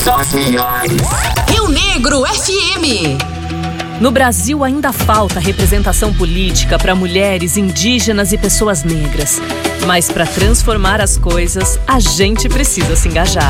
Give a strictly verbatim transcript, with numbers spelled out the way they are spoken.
Só as melhores. Rio Negro F M. No Brasil ainda falta representação política para mulheres, indígenas e pessoas negras. Mas para transformar as coisas, a gente precisa se engajar.